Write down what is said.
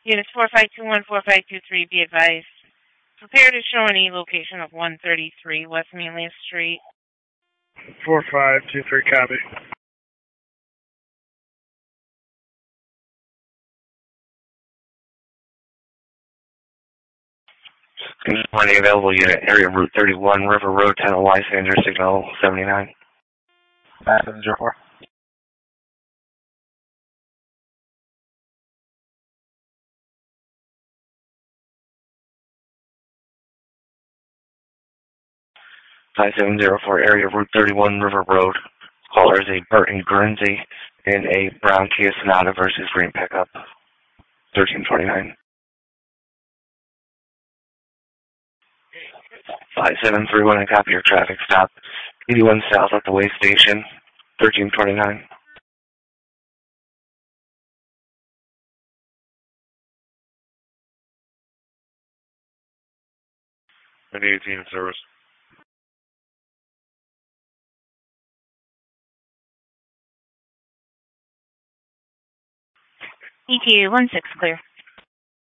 Units 4521, 4523, be advised. Prepare to show any location of 133 West Mainland Street. 4523, copy. Good morning, available unit, area Route 31, River Road, 10 Lysander, signal 79. 5704. .5704, area Route 31, River Road. Caller is a Burton Guernsey in a brown Kia Sonata versus green pickup. 1329. 5731, and copy your traffic stop. 81 south at the way station. 1329. And 18 service. ETA 16 clear.